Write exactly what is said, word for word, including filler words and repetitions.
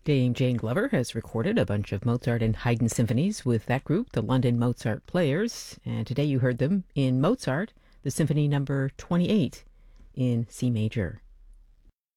Dame Jane Glover has recorded a bunch of Mozart and Haydn symphonies with that group, the London Mozart Players, and today you heard them in Mozart, the Symphony Number twenty-eight in C major.